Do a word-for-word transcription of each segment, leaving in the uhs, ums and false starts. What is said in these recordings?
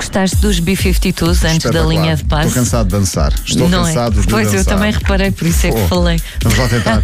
gostaste dos B cinquenta e dois antes da linha de passe? Estou cansado de dançar. Estou Não cansado é? de Pois, dançar. eu também reparei, por isso é que Oh, falei. Vamos lá tentar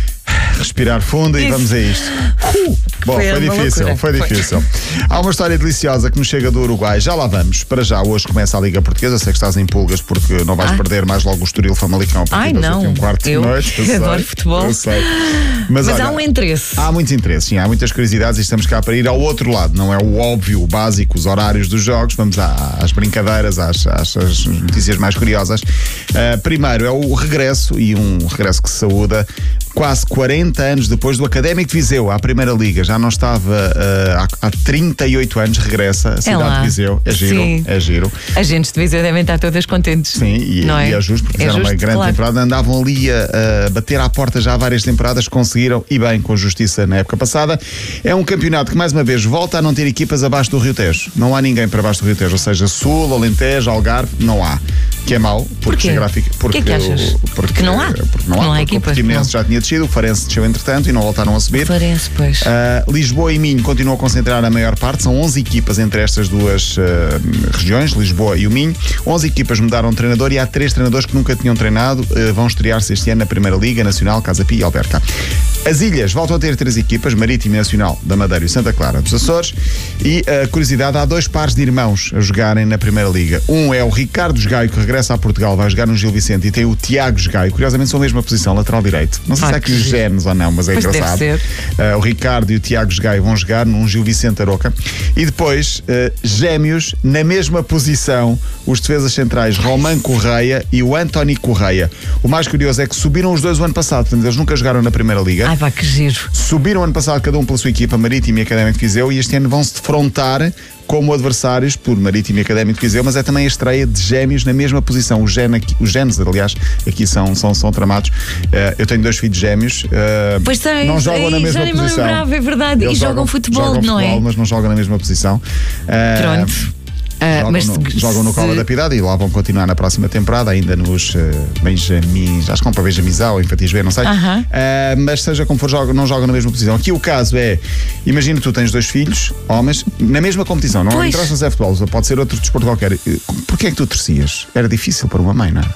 respirar fundo e Isso. vamos a isto. Uh, bom, Foi foi uma difícil, loucura. foi difícil. Há uma história deliciosa que nos chega do Uruguai. Já lá vamos. Para já, hoje começa a Liga Portuguesa. Sei que estás em pulgas porque não vais Ah. perder mais logo o Estoril Famalicão. a Ai, partir das não. oito e um quarto de Eu noite. Eu adoro sei, futebol. Eu sei. Mas, Mas olha, há um interesse. Há muitos interesses, sim, há muitas curiosidades e estamos cá para ir ao outro lado. Não é o óbvio, o básico, os horários dos jogos. Vamos à- às brincadeiras, às, às- às notícias mais curiosas. Uh, primeiro é o regresso, e um regresso que se saúda, quase quarenta anos depois do Académico de Viseu à Primeira Liga. Já não estava uh, há, há trinta e oito anos, regressa a cidade lá. de Viseu. É giro, Sim. é giro. As gentes de Viseu devem estar todas contentes. Sim, e, não é? e é justo, porque É fizeram uma justo, grande claro. temporada. Andavam ali a, a bater à porta já há várias temporadas, conseguiram, e bem, com justiça na época passada. É um campeonato que, mais uma vez, volta a não ter equipas abaixo do Rio Tejo. Não há ninguém para baixo do Rio Tejo, ou seja, Sul, Alentejo, Algarve, não há. Que é mau, porque Porquê? geográfica. Porque, Que é que achas? o- porque, Que não há? Porque não há, Não há porque equipas, o Portimonense não. já tinha descido, o Farense desceu entretanto e não voltaram a subir. Farense, pois. Uh, Lisboa e Minho continuam a concentrar a maior parte, são onze equipas entre estas duas uh, regiões, Lisboa e o Minho. onze equipas mudaram de treinador e há três treinadores que nunca tinham treinado, uh, vão estrear-se este ano na Primeira Liga Nacional, Casa Pia e Alberca. As ilhas voltam a ter três equipas, Marítima e Nacional da Madeira e Santa Clara dos Açores, e a uh, curiosidade, há dois pares de irmãos a jogarem na Primeira Liga. Um é o Ricardo Gaio, que regressa a Portugal, vai jogar no Gil Vicente, e tem o Tiago Gaio, curiosamente são a mesma posição, lateral direito. Não sei Ah, se é aqui que os giro. genes ou não, mas é Pois deve engraçado. ser. Uh, o Ricardo e o Tiago Gaio vão jogar num Gil Vicente Aroca. E depois, uh, gêmeos, na mesma posição, os defesas centrais Román Correia e o António Correia. O mais curioso é que subiram os dois o ano passado, portanto, eles nunca jogaram na Primeira Liga. Ai, pá, que giro. Subiram ano passado cada um pela sua equipa, Marítimo e Académico de Viseu, e este ano vão se defrontar como adversários por Marítimo e Académico de Viseu, mas é também a estreia de gêmeos na mesma posição. Os, gene, os genes, aliás, aqui são, são, são tramados. Uh, eu tenho dois filhos gêmeos. Uh, Pois sei, não jogam sei, na mesma já nem me posição. lembrava, é verdade. Eles E jogam futebol, jogam não é? futebol, mas não jogam na mesma posição. Uh, Pronto. Ah, Jogam, mas no, se- jogam no Cova se- da Piedade e lá vão continuar na próxima temporada, ainda nos uh, Benjamins, acho que vão para Benjamizal ou Infantis B, não sei. Aham. Uh, mas seja como for, jogam, não jogam na mesma posição. Aqui o caso é, imagina tu tens dois filhos, homens, na mesma competição, não Pois. interessa se é futebol, pode ser outro desporto qualquer. Porquê é que tu torcias? Era difícil para uma mãe, não era?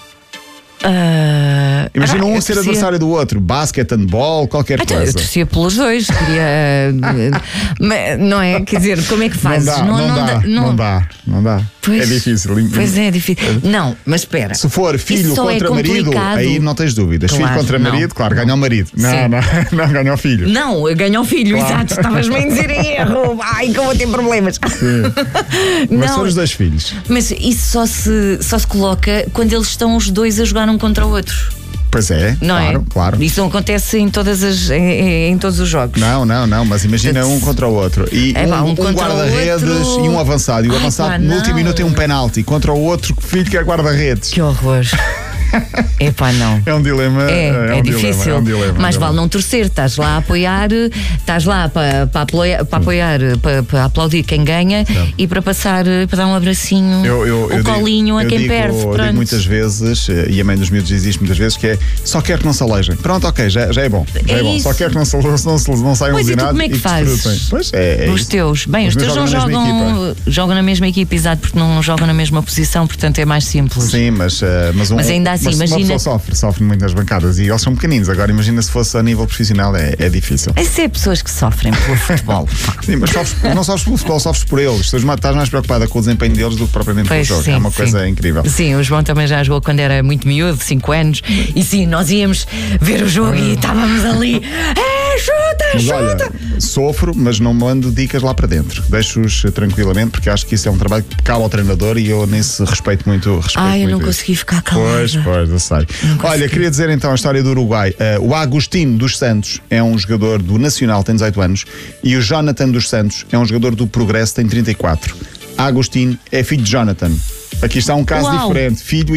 Ah, Imagina ah, um eu ser torcia- adversário do outro, basquete, handball, qualquer Então, coisa. eu torcia pelos dois, queria. ah, mas não é? Quer dizer, como é que fazes? Não dá, não, dá, não dá, não dá. Pois, é difícil. Pois é, é difícil. Não, mas espera. Se for filho Isso só é contra marido, complicado. aí não tens dúvidas. Claro, filho contra não. marido, claro, ganha o marido. Não, Sim. não, não ganha o filho. Não, eu ganho o filho, Claro. exato. Estavas-me a dizer em erro. Ai, que eu vou ter problemas. Mas Não, são os dois filhos. mas isso só se, só se coloca quando eles estão os dois a jogar um contra o outro. Pois é, Não claro, é? claro. Isso não acontece em, todas as, em, em todos os jogos. Não, não, não, mas imagina um contra o outro. E É um, pá, um um contra o guarda-redes outro. e um avançado. E o Ai, avançado pá, no não. último minuto tem um penalti contra o outro filho que é guarda-redes. Que horror. Epá, não. É um dilema. É, é, um difícil. Dilema, é um dilema, Mas é um vale dilema. não torcer, estás lá a apoiar, estás lá para, para apoiar, para, apoiar para, para aplaudir quem ganha e para passar, para dar um abracinho, Eu, eu, o eu colinho digo, a eu quem digo, perde. Eu Pronto. digo muitas vezes, eh, e a mãe dos miúdos diz isto muitas vezes, que é só quero que não se alejem. Pronto, ok, já, já é bom. Já é, É bom. isso. Só quero que não, se, não, se, não saiam Pois, e tu lesionados como é que e fazes? desfrutem. Pois é, é Os isso. teus, bem, os, Os teus meus não jogam na mesma jogam, jogam na mesma equipa, exato, porque não jogam na mesma posição, portanto é mais simples. Sim, mas, uh, mas, um, Mas ainda assim, mas imagina- uma pessoa sofre, sofre muito nas bancadas e eles são pequeninos. Agora imagina se fosse a nível profissional, é, é difícil. Isso é pessoas que sofrem pelo futebol. Sim, mas sofres, não sofres pelo futebol, sofres por eles. Estás mais, estás mais preocupada com o desempenho deles do que propriamente Pois, com o jogo. sim, É uma sim. coisa incrível. Sim, o João também já jogou quando era muito miúdo, cinco anos, e sim, nós íamos ver o jogo e estávamos ali. É, chuta, Mas chuta! olha, sofro, mas não mando dicas lá para dentro. Deixo-os tranquilamente, porque acho que isso é um trabalho que cabe ao treinador e eu nesse respeito muito. Respeito Ai, eu muito não isso. consegui ficar calada. Pois, pois, eu sei. Olha, queria dizer então a história do Uruguai. Uh, o Agostinho dos Santos é um jogador do Nacional, tem dezoito anos, e o Jonathan dos Santos é um jogador do Progresso, tem trinta e quatro. Agostinho é filho de Jonathan. Aqui está um caso Uau. diferente. Filho